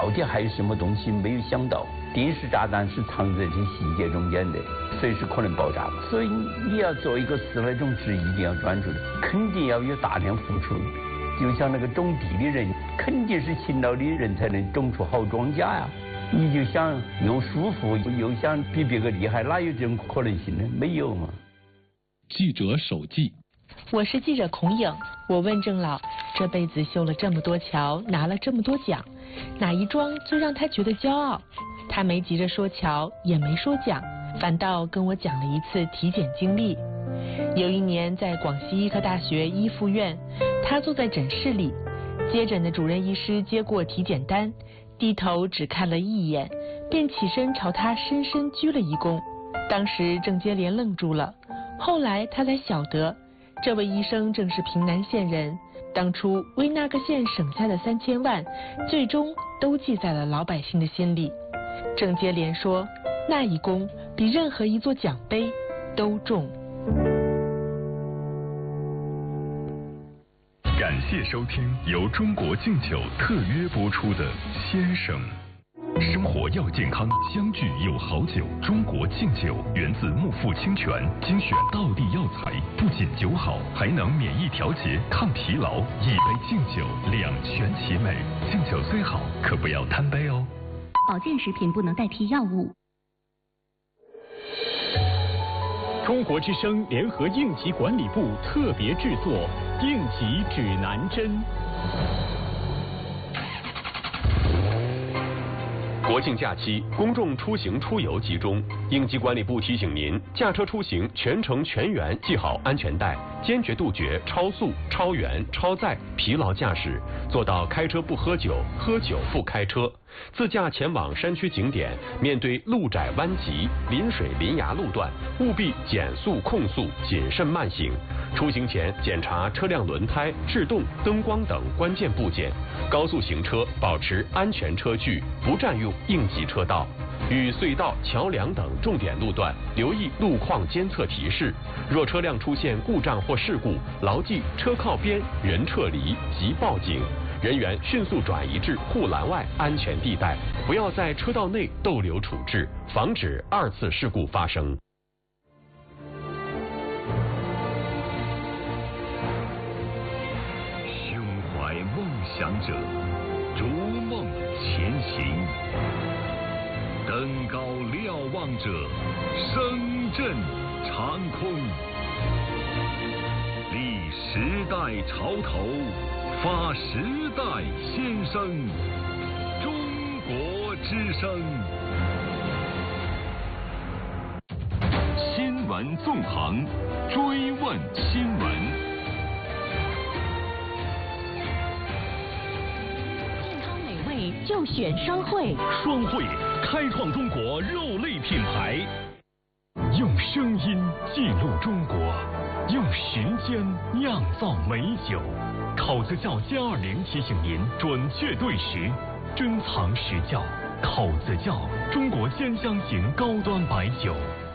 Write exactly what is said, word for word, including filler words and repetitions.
到底还有什么东西没有想到？定时炸弹是藏在这细节中间的，随时可能爆炸。所以你要做一个室内种植，一定要专注的，肯定要有大量付出。就像那个种地的人，肯定是勤劳的人才能种出好庄稼呀。你就想又舒服又想比别个厉害，哪有这种可能性呢？没有嘛。 记者手记。 我是记者孔颖，我问郑老，这辈子修了这么多桥，拿了这么多奖，哪一桩最让他觉得骄傲？他没急着说桥，也没说奖，反倒跟我讲了一次体检经历。有一年在广西医科大学一附院，他坐在诊室里，接诊的主任医师接过体检单，低头只看了一眼，便起身朝他深深鞠了一躬。当时郑接连愣住了，后来他才晓得，这位医生正是平南县人，当初为那个县省下的三千万，最终都记在了老百姓的心里。郑接连说，那一功比任何一座奖杯都重。 感谢收听由中国敬酒特约播出的《先生》。生活要健康，相聚有好酒。中国敬酒源自木富清泉，精选道地药材，不仅酒好，还能免疫调节、抗疲劳。一杯敬酒，两全其美。敬酒虽好，可不要贪杯哦。 保健食品不能代替药物。 中国之声联合应急管理部特别制作应急指南针。 国庆假期，公众出行出游集中，应急管理部提醒您：驾车出行全程全员系好安全带，坚决杜绝超速、超员、超载、疲劳驾驶，做到开车不喝酒，喝酒不开车。自驾前往山区景点，面对路窄弯急、临水临崖路段，务必减速控速，谨慎慢行。出行前检查车辆轮胎、制动、灯光等关键部件。高速行车保持安全车距，不占用应急车道。与隧道、桥梁等重点路段留意路况监测提示。若车辆出现故障或事故，牢记车靠边、人撤离即报警。人员迅速转移至护栏外安全地带，不要在车道内逗留处置，防止二次事故发生。 胸怀梦想者，逐梦前行；登高瞭望者，声震长空。立时代潮头，发时代先声，中国之声。新闻纵横，追问新闻。 健康美味就选双汇。 双汇开创中国肉类品牌，用声音记录中国，用时间酿造美酒。考子窖歼二零提醒您准确对时，珍藏实窖。考子窖，中国鲜香型高端白酒。